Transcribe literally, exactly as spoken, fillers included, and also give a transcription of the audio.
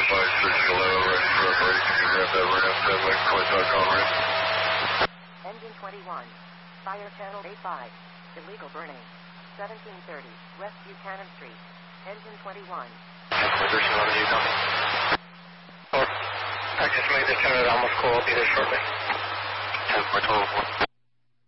five six Galileo, ready for a break. Can you grab that ramp, that wing point dot com ramp? Engine twenty-one, fire channel eighty-five, illegal burning, seventeen thirty, West Buchanan Street, engine twenty-one. Position on you coming. I just made the turn, it almost cool, I'll be there shortly. ten four twelve one.